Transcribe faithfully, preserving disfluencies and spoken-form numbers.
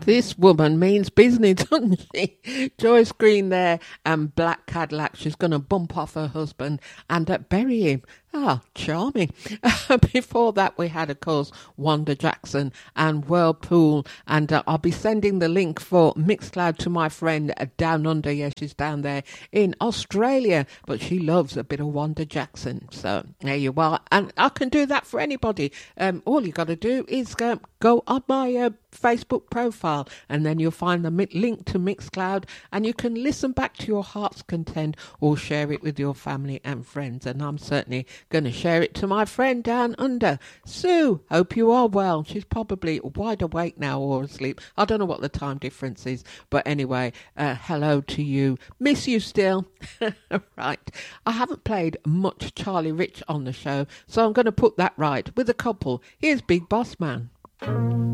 This woman means business, doesn't she? Joyce Green there and Black Cadillac. She's going to bump off her husband and uh, bury him. Ah, charming. Before that, we had, of course, Wanda Jackson and Whirlpool. And uh, I'll be sending the link for Mixcloud to my friend uh, down under. Yeah, she's down there in Australia. But she loves a bit of Wanda Jackson. So there you are. And I can do that for anybody. Um, all you got to do is uh, go on my uh, Facebook profile. And then you'll find the mi- link to Mixcloud. And you can listen back to your heart's content or share it with your family and friends. And I'm certainly going to share it to my friend down under. Sue, hope you are well. She's probably wide awake now or asleep. I don't know what the time difference is. But anyway, uh, hello to you. Miss you still. Right. I haven't played much Charlie Rich on the show, so I'm going to put that right with a couple. Here's Big Boss Man.